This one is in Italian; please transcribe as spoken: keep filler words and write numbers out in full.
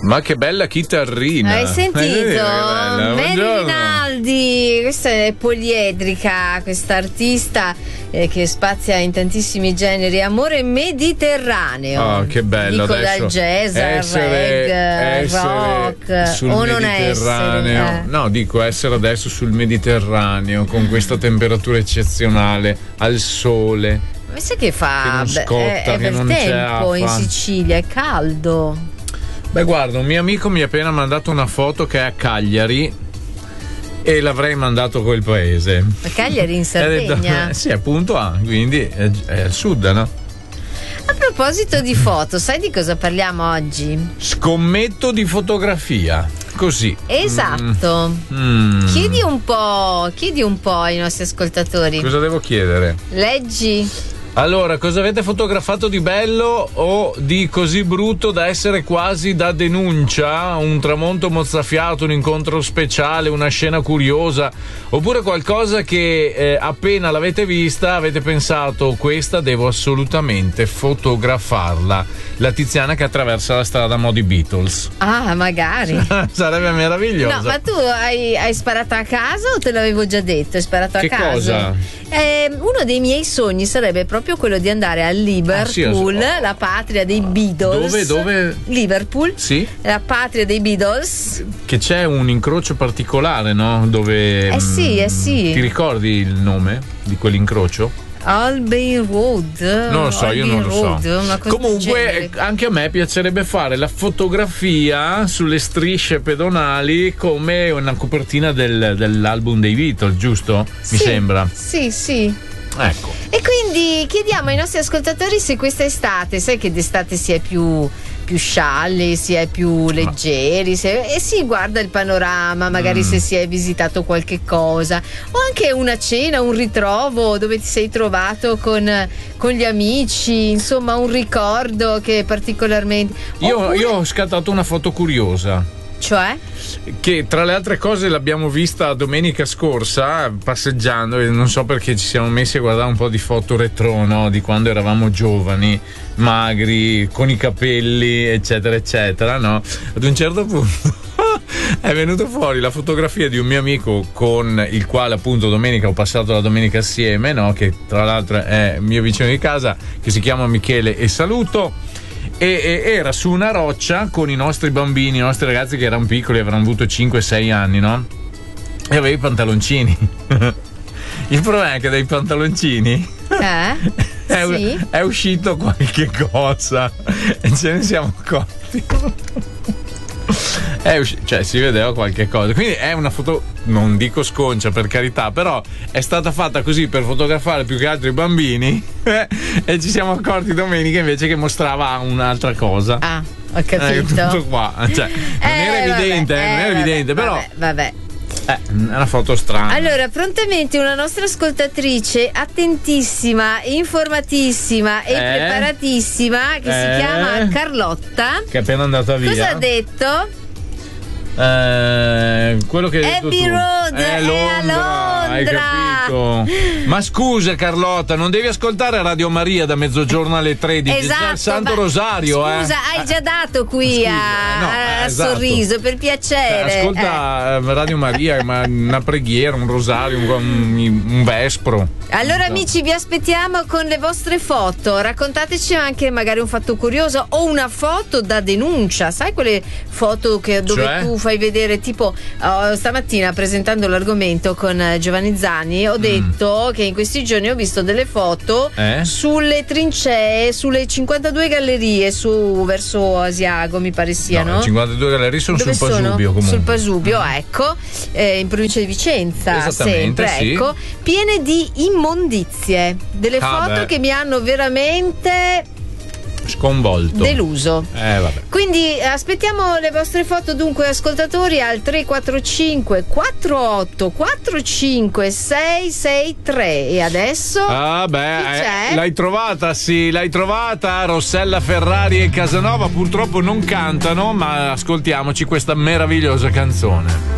Ma che bella chitarrina. Hai sentito? Eh, Mary Rinaldi, questa è poliedrica, questa artista eh, che spazia in tantissimi generi. Amore mediterraneo. Oh, che bello. Dico adesso dal jazz al essere, reggae, essere rock sul o non Mediterraneo. essere. Eh. No, dico essere adesso sul Mediterraneo con questa temperatura eccezionale, al sole. Ma sai che fa? Che non scotta, è, è che bel non c'è tempo in acqua. Sicilia, è caldo. Beh, guarda, un mio amico mi ha appena mandato una foto che è a Cagliari e l'avrei mandato a quel paese. A Cagliari in E ha detto, Sardegna? eh, sì, appunto, ah, quindi è, è al sud, no? A proposito di foto, sai di cosa parliamo oggi? Scommetto di fotografia. Così. Esatto. Mm. Chiedi un po', chiedi un po' ai nostri ascoltatori. Cosa devo chiedere? Leggi. Allora, cosa avete fotografato di bello o di così brutto da essere quasi da denuncia? Un tramonto mozzafiato, un incontro speciale, una scena curiosa, oppure qualcosa che eh, appena l'avete vista avete pensato questa devo assolutamente fotografarla. La Tiziana che attraversa la strada modi Beatles. Ah, magari. Sarebbe meraviglioso. No, ma tu hai, hai sparato a casa o te l'avevo già detto? Hai sparato a Che casa? cosa? Eh, uno dei miei sogni sarebbe proprio quello di andare a Liverpool, Ah, sì, la patria dei Beatles. Dove? Dove? Liverpool. Sì. La patria dei Beatles. Che c'è un incrocio particolare, no? Dove. Eh sì, eh sì. Ti ricordi il nome di quell'incrocio? Albion Road. Non lo so, io Albion non lo Road, so. una cosa del Comunque, genere. anche a me piacerebbe fare la fotografia sulle strisce pedonali come una copertina del- dell'album dei Beatles, giusto? Mi Sì, sembra. Sì, sì. Ecco. E quindi chiediamo ai nostri ascoltatori se questa estate, sai che d'estate si è più, più scialli, si è più leggeri, se- e si guarda il panorama, magari Mm. se si è visitato qualche cosa, o anche una cena, un ritrovo dove ti sei trovato con, con gli amici, insomma un ricordo che particolarmente. Io, Oppure- io ho scattato una foto curiosa. Cioè? Che tra le altre cose l'abbiamo vista domenica scorsa passeggiando e non so perché ci siamo messi a guardare un po' di foto retro, no? Di quando eravamo giovani, magri, con i capelli eccetera eccetera, no? Ad un certo punto è venuto fuori la fotografia di un mio amico con il quale appunto domenica ho passato la domenica assieme, no? Che tra l'altro è mio vicino di casa, che si chiama Michele e saluto. E, e era su una roccia con i nostri bambini, i nostri ragazzi che erano piccoli, avranno avuto cinque sei anni, no? E aveva i pantaloncini. Il problema è che dai pantaloncini Eh? è, Sì? è uscito qualche cosa e ce ne siamo accorti. È usci- cioè si vedeva qualche cosa, quindi è una foto, non dico sconcia per carità, però è stata fatta così per fotografare più che altro i bambini eh, e ci siamo accorti domenica invece che mostrava un'altra cosa. Ah, ho Eh, capito. tutto qua, cioè, non Eh, era vabbè, evidente, eh, non era vabbè, evidente, però vabbè, vabbè. eh, è una foto strana. Allora, prontamente una nostra ascoltatrice attentissima, informatissima e Eh? preparatissima che si Eh? chiama Carlotta. Che è appena andata via. Cosa ha detto? Eh, quello che hai detto Abbey tu. Road è è Londra, a hai Londra. capito? Ma scusa Carlotta, non devi ascoltare Radio Maria da mezzogiorno alle tredici, Esatto, il Santo ma- Rosario. Scusa, eh. hai già dato qui Scusa, a, no, a esatto. Sorriso, per piacere. Eh, Ascolta eh, Radio Maria, ma una preghiera, un rosario, un, un, un vespro. Eh. Allora amici, vi aspettiamo con le vostre foto, raccontateci anche magari un fatto curioso o una foto da denuncia, sai quelle foto che, dove Cioè? tu fai vedere tipo oh, stamattina presentando l'argomento con eh, Giovanni Zani ho detto che in questi giorni ho visto delle foto Eh? sulle trincee, sulle cinquantadue gallerie su verso Asiago mi pare siano. No, cinquantadue gallerie sono Dove sul sono? Pasubio comunque. Sul Pasubio, ecco, eh, in provincia di Vicenza, Esattamente, sempre, sì. ecco, piene di immondizie, delle Ah, foto beh. che mi hanno veramente Sconvolto. deluso. Eh vabbè. Quindi eh, aspettiamo le vostre foto dunque ascoltatori al tre quattro cinque quattro otto quattro cinque sei sei tre e adesso Ah chi beh, c'è? eh, l'hai trovata, sì, l'hai trovata. Rossella Ferrari e Casanova purtroppo non cantano, ma ascoltiamoci questa meravigliosa canzone.